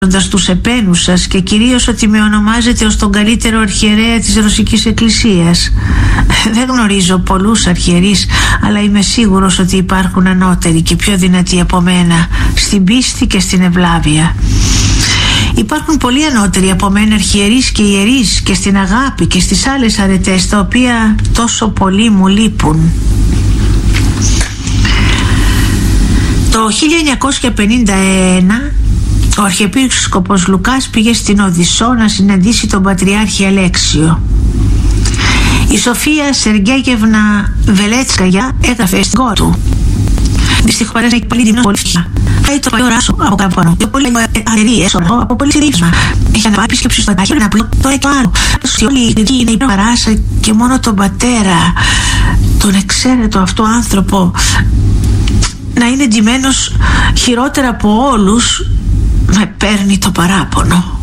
τους επένους σας και κυρίως ότι με ονομάζετε ως τον καλύτερο αρχιερέα της Ρωσικής Εκκλησίας. Δεν γνωρίζω πολλούς αρχιερείς, αλλά είμαι σίγουρος ότι υπάρχουν ανώτεροι και πιο δυνατοί από μένα στην πίστη και στην ευλάβεια. Υπάρχουν πολλοί ανώτεροι από μένα αρχιερείς και ιερείς και στην αγάπη και στις άλλες αρετές, τα οποία τόσο πολύ μου λείπουν. Το 1951 ο Αρχιεπίσκοπος Λουκάς πήγε στην Οδυσσό να συναντήσει τον Πατριάρχη Αλέξιο. Η Σοφία Σεργέγευνα Βελέτσκαγια έγραφε στην κόρη του: δυστυχώς παρέσει πολύ δεινός πολιτικά. Πάει το παλιό ράσο από κάπου πάνω. Και πολύ αερή έσωρο από πολύ συνήθισμα. Έχει αναβάλει επίσκεψη στο ταχύριο να πλώ το ένα το άλλο. Όλη η δική είναι η παράσα και μόνο τον πατέρα, τον εξαίρετο αυτό άνθρωπο, να είναι ντυμένος χειρότερα από όλους, με παίρνει το παράπονο.